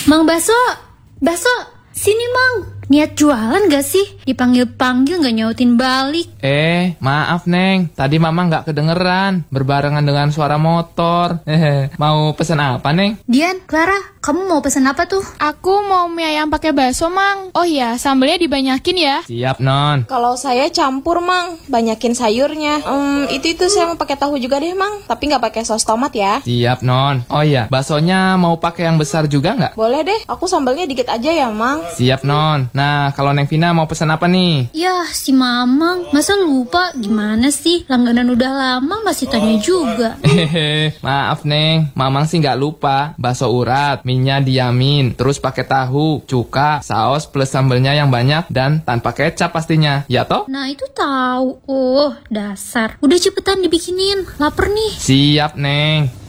Mang Baso, sini Mang. Niat jualan gak sih? Dipanggil-panggil gak nyautin balik. Maaf Neng, tadi Mama gak kedengeran, berbarengan dengan suara motor. Mau pesen apa Neng? Dian, Clara, kamu mau pesen apa tuh? Aku mau mie ayam pakai bakso, Mang. Oh iya, sambelnya dibanyakin ya. Siap Non. Kalau saya campur, Mang, banyakin sayurnya. Itu saya mau pakai tahu juga deh, Mang, tapi nggak pakai saus tomat ya. Siap Non. Oh iya, baksonya mau pakai yang besar juga nggak? Boleh deh, aku sambelnya dikit aja ya, Mang. Siap Non. Nah, kalau Neng Vina mau pesan apa nih? Yah, si Mamang, masa lupa? Gimana sih? Langganan udah lama masih tanya juga. Maaf Neng, Mamang sih nggak lupa. Bakso urat, minyak diamin, terus pakai tahu, cuka, saus plus sambelnya yang banyak dan tanpa kecap pastinya. Ya toh? Nah itu tahu. Oh, dasar. Udah cepetan dibikinin. Laper nih. Siap Neng.